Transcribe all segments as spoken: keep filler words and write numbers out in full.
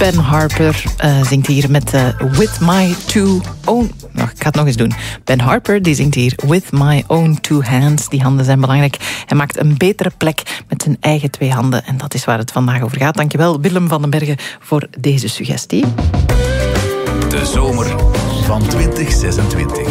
Ben Harper uh, zingt hier met uh, With My Two Own... Oh, ik ga het nog eens doen. Ben Harper die zingt hier With My Own Two Hands. Die handen zijn belangrijk. Hij maakt een betere plek met zijn eigen twee handen. En dat is waar het vandaag over gaat. Dankjewel Willem van den Bergen voor deze suggestie. De zomer van twintig zesentwintig.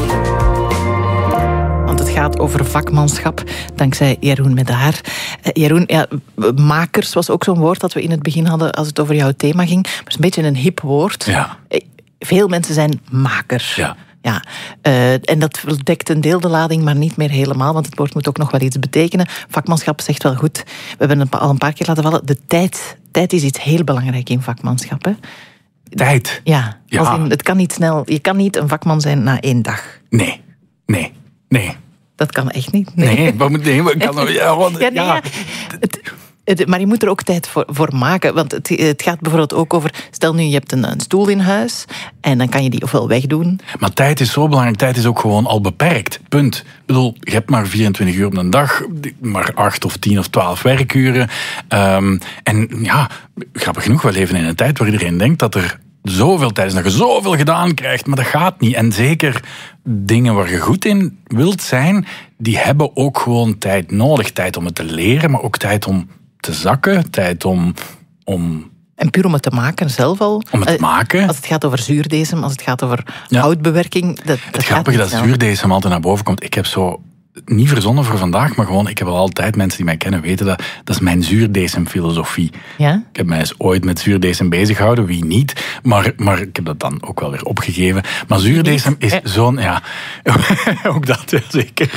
Want het gaat over vakmanschap, dankzij Jeroen Medaar. Uh, Jeroen, ja, makers was ook zo'n woord dat we in het begin hadden als het over jouw thema ging. Maar het is een beetje een hip woord. Ja. Veel mensen zijn makers. Ja. Ja, uh, en dat dekt een deel de lading, maar niet meer helemaal, want het woord moet ook nog wel iets betekenen. Vakmanschap zegt wel goed. We hebben het al een paar keer laten vallen. De tijd, tijd is iets heel belangrijk in vakmanschap. Hè? Tijd? Ja, ja. Als in, het kan niet snel. Je kan niet een vakman zijn na één dag. Nee, nee, nee. Dat kan echt niet. Nee, nee wat moet nee, kan nog, ja, want, ja, nee, ja. ja. Het, het, maar je moet er ook tijd voor, voor maken. Want het, het gaat bijvoorbeeld ook over... Stel nu, je hebt een, een stoel in huis en dan kan je die ofwel wegdoen. Maar tijd is zo belangrijk. Tijd is ook gewoon al beperkt. Punt. Ik bedoel, je hebt maar vierentwintig uur op een dag. Maar acht of tien of twaalf werkuren. Um, en ja, grappig genoeg, we leven in een tijd waar iedereen denkt dat er zoveel tijd is, dat je zoveel gedaan krijgt, maar dat gaat niet. En zeker dingen waar je goed in wilt zijn, die hebben ook gewoon tijd nodig. Tijd om het te leren, maar ook tijd om te zakken, tijd om... om en puur om het te maken, zelf al. Om het te maken. Als het gaat over zuurdesem, als het gaat over ja. houtbewerking. Dat, dat het grappige dat zuurdesem altijd naar boven komt. Ik heb zo... Niet verzonnen voor vandaag, maar gewoon, ik heb al altijd, mensen die mij kennen weten dat, dat is mijn zuurdesem-filosofie. Ja? Ik heb mij eens ooit met zuurdesem bezig gehouden, wie niet, maar, maar ik heb dat dan ook wel weer opgegeven. Maar zuurdesem is eh. zo'n, ja, ook dat, ja, zeker.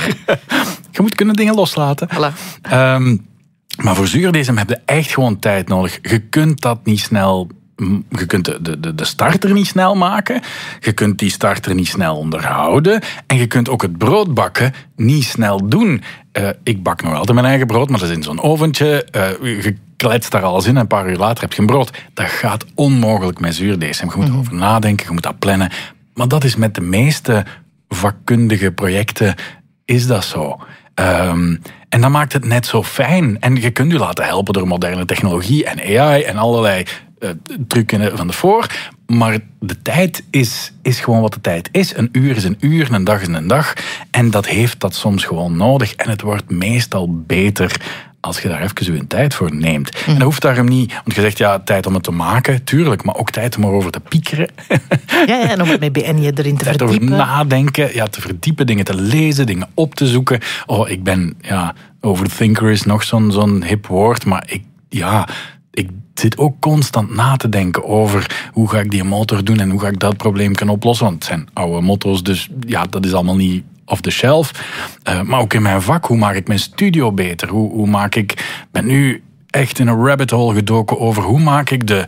Je moet kunnen dingen loslaten. Voilà. Um, maar voor zuurdesem heb je echt gewoon tijd nodig. Je kunt dat niet snel... Je kunt de, de, de starter niet snel maken. Je kunt die starter niet snel onderhouden. En je kunt ook het brood bakken niet snel doen. Uh, ik bak nog altijd mijn eigen brood, maar dat is in zo'n oventje. Uh, je kletst daar alles in en een paar uur later heb je een brood. Dat gaat onmogelijk met zuurdesem. Je moet erover mm. nadenken, je moet dat plannen. Maar dat is met de meeste vakkundige projecten is dat zo. Um, en dat maakt het net zo fijn. En je kunt je laten helpen door moderne technologie en A I en allerlei uh, trucken van de voor. Maar de tijd is, is gewoon wat de tijd is. Een uur is een uur, een dag is een dag. En dat heeft dat soms gewoon nodig. En het wordt meestal beter als je daar even je tijd voor neemt. Mm. En dat hoeft daarom niet, want je zegt ja, tijd om het te maken, tuurlijk, maar ook tijd om erover te piekeren. Ja, ja en om het met B N je erin te tijd verdiepen. Over nadenken, ja, te verdiepen, dingen te lezen, dingen op te zoeken. Oh, ik ben, ja, overthinker is nog zo'n, zo'n hip woord, maar ik, ja, ik zit ook constant na te denken over hoe ga ik die motor doen en hoe ga ik dat probleem kunnen oplossen, want het zijn oude motto's, dus ja, dat is allemaal niet off the shelf. Uh, maar ook in mijn vak, hoe maak ik mijn studio beter? Hoe, hoe maak ik... Ik ben nu echt in een rabbit hole gedoken over hoe maak ik de,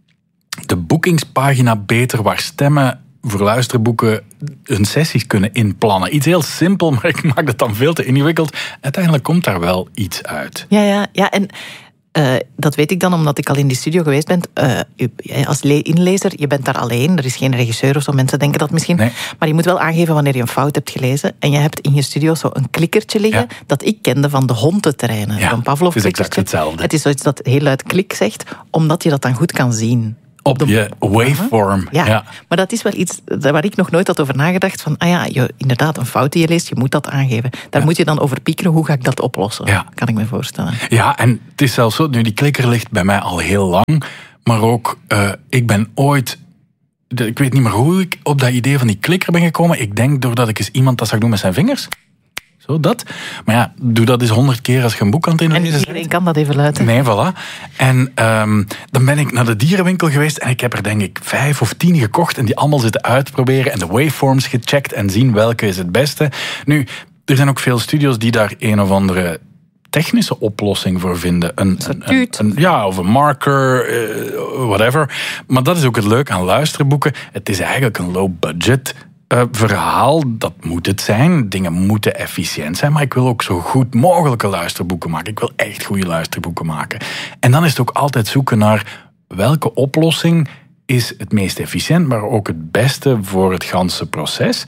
de boekingspagina beter, waar stemmen voor luisterboeken hun sessies kunnen inplannen. Iets heel simpel, maar ik maak dat dan veel te ingewikkeld. Uiteindelijk komt daar wel iets uit. Ja, ja, ja. En Uh, dat weet ik dan omdat ik al in die studio geweest ben. Uh, als le- inlezer, je bent daar alleen. Er is geen regisseur of zo. Mensen denken dat misschien. Nee. Maar je moet wel aangeven wanneer je een fout hebt gelezen. En je hebt in je studio zo een klikkertje liggen. Ja. Dat ik kende van de hondenterreinen. Ja, van Pavlov. Het is exact hetzelfde. Het is zoiets dat heel luid klik zegt. Omdat je dat dan goed kan zien. Op de je waveform. Ja, ja, maar dat is wel iets waar ik nog nooit had over nagedacht. Van, ah ja, je, inderdaad, een fout die je leest, je moet dat aangeven. Daar ja. moet je dan over piekeren, hoe ga ik dat oplossen? Ja. Kan ik me voorstellen. Ja, en het is zelfs zo, nu die klikker ligt bij mij al heel lang. Maar ook, uh, ik ben ooit... Ik weet niet meer hoe ik op dat idee van die klikker ben gekomen. Ik denk doordat ik eens iemand dat zag doen met zijn vingers. Zo, dat. Maar ja, doe dat eens honderd keer als je een boek aan het inlezen bent. En iedereen kan dat even luiden. Nee, voilà. En um, dan ben ik naar de dierenwinkel geweest en ik heb er denk ik vijf of tien gekocht en die allemaal zitten uitproberen en de waveforms gecheckt en zien welke is het beste. Nu, er zijn ook veel studio's die daar een of andere technische oplossing voor vinden. Een, een, een, een, ja, of een marker, uh, whatever. Maar dat is ook het leuke aan luisterboeken. Het is eigenlijk een low budget Uh, verhaal, dat moet het zijn. Dingen moeten efficiënt zijn, maar ik wil ook zo goed mogelijke luisterboeken maken. Ik wil echt goede luisterboeken maken. En dan is het ook altijd zoeken naar welke oplossing is het meest efficiënt, maar ook het beste voor het ganse proces.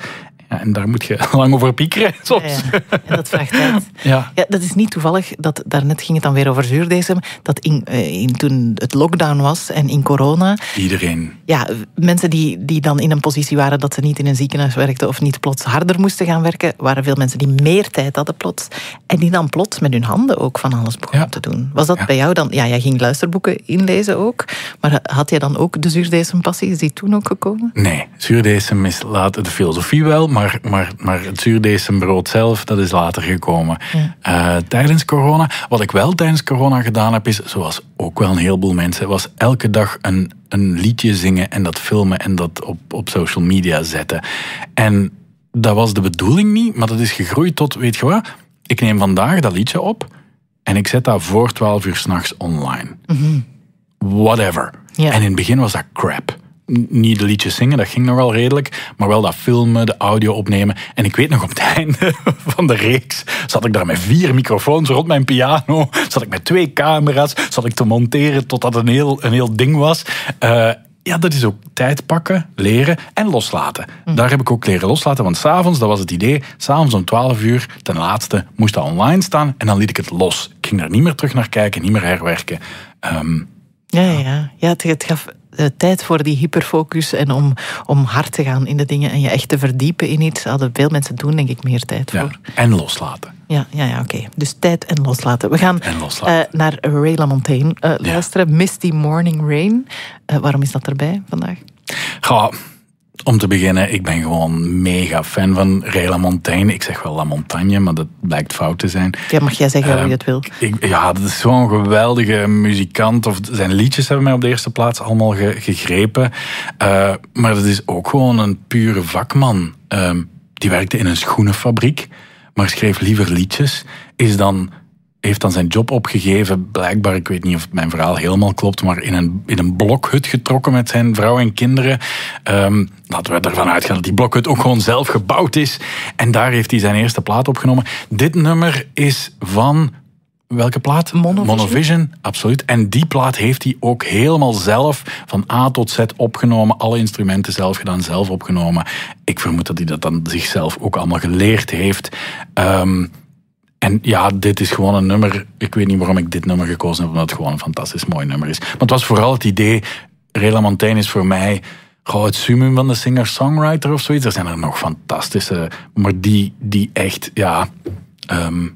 Ja, en daar moet je lang over piekeren soms. Ja, ja. En dat vraagt tijd. Ja. Ja, dat is niet toevallig, dat, daarnet ging het dan weer over zuurdesem, dat in, in, toen het lockdown was en in corona... Iedereen. Ja, mensen die, die dan in een positie waren dat ze niet in een ziekenhuis werkten of niet plots harder moesten gaan werken, waren veel mensen die meer tijd hadden plots. En die dan plots met hun handen ook van alles begonnen ja. te doen. Was dat ja. bij jou dan... Ja, jij ging luisterboeken inlezen ook, maar had jij dan ook de zuurdesempassie? Is die toen ook gekomen? Nee, zuurdesem is later de filosofie wel, maar, maar, maar het zuurdesembrood zelf, dat is later gekomen. Ja. Uh, tijdens corona, wat ik wel tijdens corona gedaan heb, is, zoals ook wel een heleboel mensen, was elke dag een, een liedje zingen en dat filmen en dat op, op social media zetten. En dat was de bedoeling niet, maar dat is gegroeid tot, weet je wat, ik neem vandaag dat liedje op en ik zet dat voor twaalf uur 's nachts online. Mm-hmm. Whatever. Ja. En in het begin was dat crap. Niet de liedjes zingen, dat ging nog wel redelijk, maar wel dat filmen, de audio opnemen. En ik weet nog, op het einde van de reeks zat ik daar met vier microfoons rond mijn piano, zat ik met twee camera's, zat ik te monteren totdat het een heel, een heel ding was. Uh, ja, dat is ook tijd pakken, leren en loslaten. Mm. Daar heb ik ook leren loslaten, want s'avonds, dat was het idee, s'avonds om twaalf uur, ten laatste, moest dat online staan en dan liet ik het los. Ik ging daar niet meer terug naar kijken, niet meer herwerken. Um, ja, ja, ja. ja het, het gaf... tijd voor die hyperfocus en om, om hard te gaan in de dingen en je echt te verdiepen in iets, hadden veel mensen doen, denk ik, meer tijd voor. Ja, en loslaten. Ja, ja, ja oké. Okay. Dus tijd en loslaten. We gaan uh, naar Ray LaMontagne uh, ja. luisteren. Misty Morning Rain. Uh, waarom is dat erbij vandaag? Goh, om te beginnen, ik ben gewoon mega fan van Ray LaMontagne. Ik zeg wel La Montagne, maar dat blijkt fout te zijn. Ja, mag jij zeggen uh, hoe je het wil? Ik, ja, dat is zo'n geweldige muzikant. Of zijn liedjes hebben mij op de eerste plaats allemaal ge, gegrepen. Uh, maar dat is ook gewoon een pure vakman. Uh, die werkte in een schoenenfabriek, maar schreef liever liedjes. Is dan... heeft dan zijn job opgegeven, blijkbaar, ik weet niet of mijn verhaal helemaal klopt, maar in een, in een blokhut getrokken met zijn vrouw en kinderen. Um, laten we ervan uitgaan dat die blokhut ook gewoon zelf gebouwd is. En daar heeft hij zijn eerste plaat opgenomen. Dit nummer is van... Welke plaat? Monovision. Monovision, absoluut. En die plaat heeft hij ook helemaal zelf van A tot Z opgenomen. Alle instrumenten zelf gedaan, zelf opgenomen. Ik vermoed dat hij dat dan zichzelf ook allemaal geleerd heeft. Um, En ja, dit is gewoon een nummer. Ik weet niet waarom ik dit nummer gekozen heb, omdat het gewoon een fantastisch mooi nummer is. Maar het was vooral het idee, Ray LaMontagne is voor mij gewoon het summum van de singer-songwriter of zoiets. Er zijn er nog fantastische, maar die, die echt, ja... Um,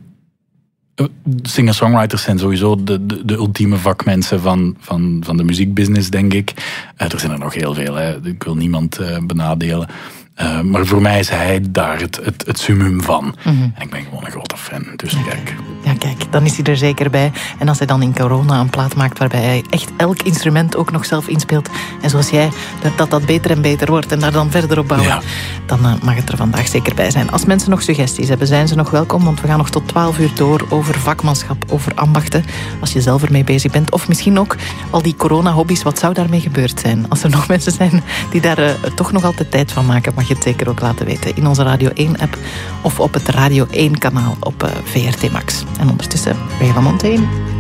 singer-songwriters zijn sowieso de, de, de ultieme vakmensen van, van, van de muziekbusiness, denk ik. Uh, er zijn er nog heel veel, hè. Ik wil niemand uh, benadelen. Uh, maar voor mij is hij daar het, het, het summum van. Mm-hmm. En ik ben gewoon een grote fan, dus ja. kijk. Ja, kijk, dan is hij er zeker bij. En als hij dan in corona een plaat maakt waarbij hij echt elk instrument ook nog zelf inspeelt, en zoals jij, dat dat, dat beter en beter wordt en daar dan verder op bouwen, ja. dan uh, mag het er vandaag zeker bij zijn. Als mensen nog suggesties hebben, zijn ze nog welkom, want we gaan nog tot twaalf uur door over vakmanschap, over ambachten, als je zelf ermee bezig bent. Of misschien ook al die corona-hobby's, wat zou daarmee gebeurd zijn? Als er nog mensen zijn die daar uh, toch nog altijd tijd van maken, mag je het zeker ook laten weten in onze Radio één-app of op het Radio één-kanaal op uh, V R T Max. En ondertussen Ray LaMontagne.